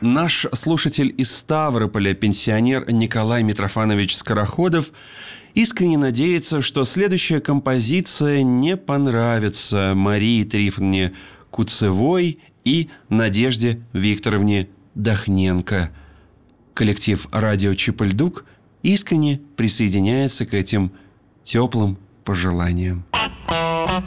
Наш слушатель из Ставрополя, пенсионер Николай Митрофанович Скороходов, искренне надеется, что следующая композиция не понравится Марии Трифоновне Куцевой и Надежде Викторовне Дахненко. Коллектив «Радио Чепыльдук» искренне присоединяется к этим теплым пожеланиям.